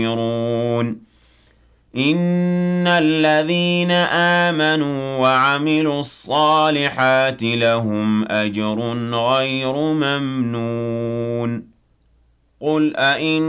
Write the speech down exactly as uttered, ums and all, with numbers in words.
إِنَّ الَّذِينَ آمَنُوا وَعَمِلُوا الصَّالِحَاتِ لَهُمْ أَجْرٌ غَيْرُ مَمْنُونٍ قُلْ أَإِنَّ